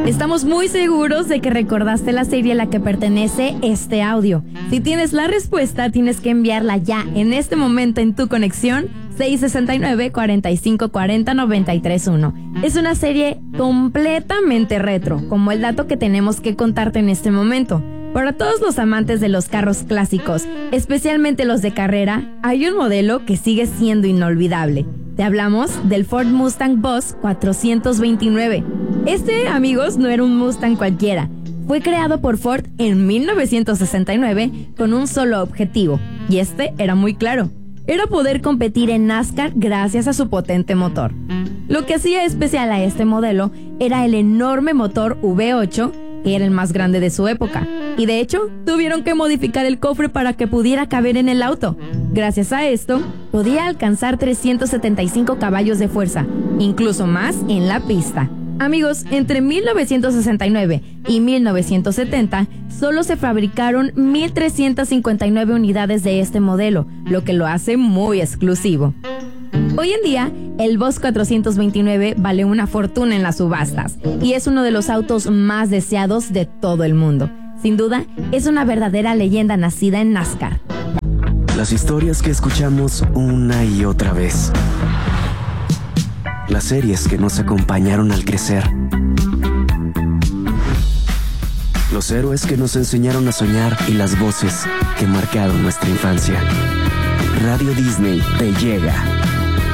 Estamos muy seguros de que recordaste la serie a la que pertenece este audio. Si tienes la respuesta, tienes que enviarla ya en este momento en tu conexión 669-4540-931. Es una serie completamente retro, como el dato que tenemos que contarte en este momento. Para todos los amantes de los carros clásicos, especialmente los de carrera, hay un modelo que sigue siendo inolvidable. Te hablamos del Ford Mustang Boss 429. Este, amigos, no era un Mustang cualquiera. Fue creado por Ford en 1969 con un solo objetivo, y este era muy claro. Era poder competir en NASCAR gracias a su potente motor. Lo que hacía especial a este modelo era el enorme motor V8, que era el más grande de su época. Y de hecho, tuvieron que modificar el cofre para que pudiera caber en el auto. Gracias a esto, podía alcanzar 375 caballos de fuerza, incluso más en la pista. Amigos, entre 1969 y 1970, solo se fabricaron 1,359 unidades de este modelo, lo que lo hace muy exclusivo. Hoy en día, el Boss 429 vale una fortuna en las subastas y es uno de los autos más deseados de todo el mundo. Sin duda, es una verdadera leyenda nacida en NASCAR. Las historias que escuchamos una y otra vez. Las series que nos acompañaron al crecer. Los héroes que nos enseñaron a soñar y las voces que marcaron nuestra infancia. Radio Disney te llega.